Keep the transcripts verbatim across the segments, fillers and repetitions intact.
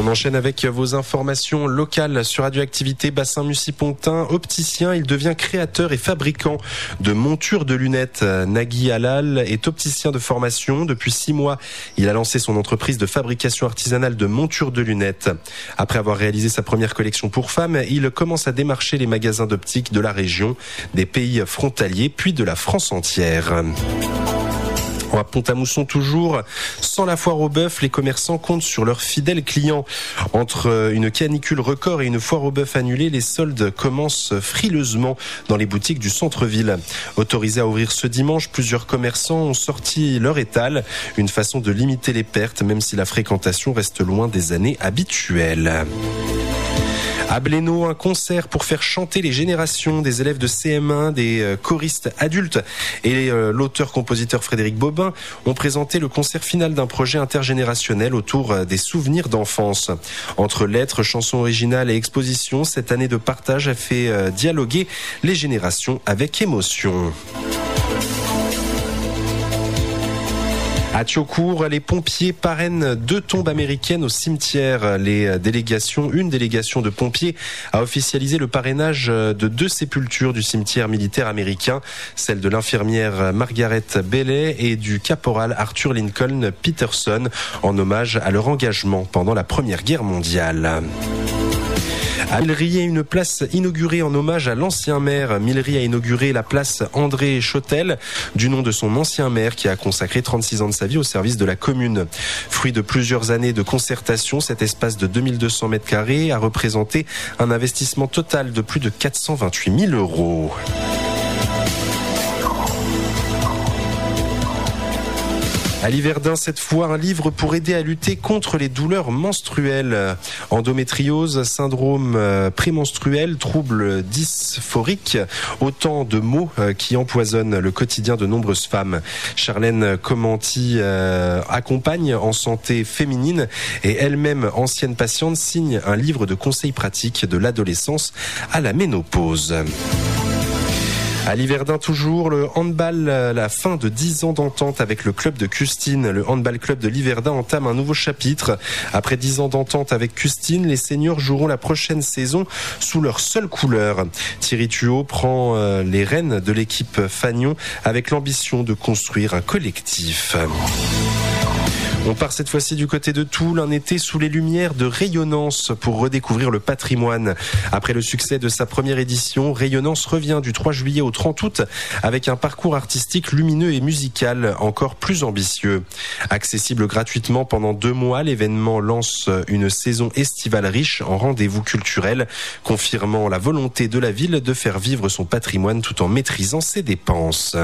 On enchaîne avec vos informations locales sur Radioactivité. Bassin Mussy-Pontin, opticien, il devient créateur et fabricant de montures de lunettes. Nagui Halal est opticien de formation. Depuis six mois, il a lancé son entreprise de fabrication artisanale de montures de lunettes. Après avoir réalisé sa première collection pour femmes, il commence à démarcher les magasins d'optique de la région, des pays frontaliers, puis de la France entière. À Pont-à-Mousson toujours, sans la foire au bœuf, les commerçants comptent sur leurs fidèles clients. Entre une canicule record et une foire au bœuf annulée, les soldes commencent frileusement dans les boutiques du centre-ville. Autorisés à ouvrir ce dimanche, plusieurs commerçants ont sorti leur étal, une façon de limiter les pertes, même si la fréquentation reste loin des années habituelles. À Blénaud, un concert pour faire chanter les générations des élèves de C M un, des choristes adultes et l'auteur-compositeur Frédéric Bobin ont présenté le concert final d'un projet intergénérationnel autour des souvenirs d'enfance. Entre lettres, chansons originales et expositions, cette année de partage a fait dialoguer les générations avec émotion. À Thiaucourt, les pompiers parrainent deux tombes américaines au cimetière. Les délégations, une délégation de pompiers a officialisé le parrainage de deux sépultures du cimetière militaire américain, celle de l'infirmière Margaret Bailey et du caporal Arthur Lincoln Peterson, en hommage à leur engagement pendant la Première Guerre mondiale. À Millery, une place inaugurée en hommage à l'ancien maire. Millery a inauguré la place André Chotel, du nom de son ancien maire qui a consacré trente-six ans de sa vie au service de la commune. Fruit de plusieurs années de concertation, cet espace de deux mille deux cents mètres carrés a représenté un investissement total de plus de quatre cent vingt-huit mille euros. À l'Yverdun, cette fois, un livre pour aider à lutter contre les douleurs menstruelles. Endométriose, syndrome prémenstruel, troubles dysphoriques, autant de mots qui empoisonnent le quotidien de nombreuses femmes. Charlène Commenti euh, accompagne en santé féminine et elle-même ancienne patiente signe un livre de conseils pratiques de l'adolescence à la ménopause. À l'Yverdun toujours, le handball, la fin de dix ans d'entente avec le club de Custine. Le handball club de l'Yverdun entame un nouveau chapitre. Après dix ans d'entente avec Custine, les seniors joueront la prochaine saison sous leur seule couleur. Thierry Thuot prend les rênes de l'équipe Fagnon avec l'ambition de construire un collectif. On part cette fois-ci du côté de Toul, un été sous les lumières de Rayonnance pour redécouvrir le patrimoine. Après le succès de sa première édition, Rayonnance revient du trois juillet au trente août avec un parcours artistique lumineux et musical encore plus ambitieux. Accessible gratuitement pendant deux mois, l'événement lance une saison estivale riche en rendez-vous culturels, confirmant la volonté de la ville de faire vivre son patrimoine tout en maîtrisant ses dépenses.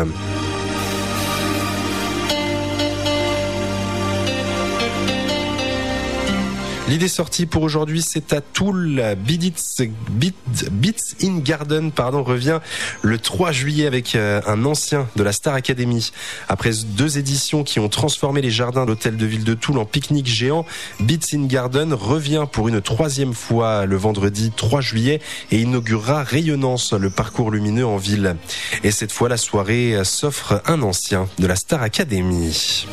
L'idée sortie pour aujourd'hui, c'est à Toul. Beats, Beats, Beats in Garden pardon, revient le trois juillet avec un ancien de la Star Academy. Après deux éditions qui ont transformé les jardins de l'hôtel de ville de Toul en pique-nique géant, Beats in Garden revient pour une troisième fois le vendredi trois juillet et inaugurera Rayonnance, le parcours lumineux en ville. Et cette fois, la soirée s'offre un ancien de la Star Academy.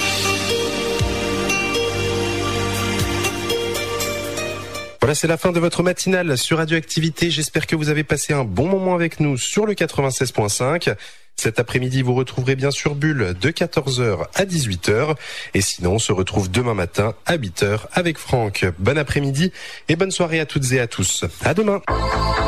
Voilà, c'est la fin de votre matinale sur Radioactivité. J'espère que vous avez passé un bon moment avec nous sur le quatre-vingt-seize point cinq. Cet après-midi, vous retrouverez bien sûr Bulle de quatorze heures à dix-huit heures. Et sinon, on se retrouve demain matin à huit heures avec Franck. Bon après-midi et bonne soirée à toutes et à tous. À demain.